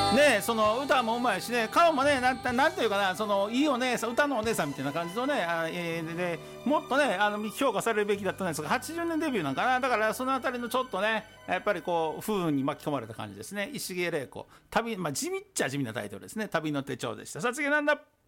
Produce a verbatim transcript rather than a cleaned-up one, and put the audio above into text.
ね、その歌もうまいしね、顔もね、なんてなんていうかな、そのいいお姉さん、歌のお姉さんみたいな感じのね、あ、えー、でもっとね、あの評価されるべきだったんですが、はちじゅうねんデビューなんかな、だからそのあたりのちょっとね、やっぱりこう不運に巻き込まれた感じですね。石毛玲子、旅、まあ、地味っちゃ地味なタイトルですね。旅の手帳でした。さあ次なんだ。